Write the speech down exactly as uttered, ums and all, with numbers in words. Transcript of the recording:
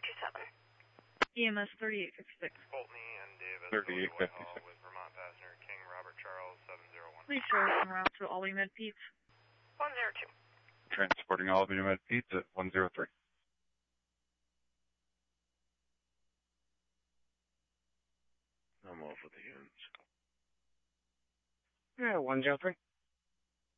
two seven. E M S thirty-eight fifty-six. Pulteney and Davis. thirty-eight fifty-six. With Vermont passenger King Robert Charles seven zero one. Please show us en route to Albany Med Pete's. one zero two. Transporting Albany Med Pete's at one zero three. I'm off with the units. Yeah, one zero three.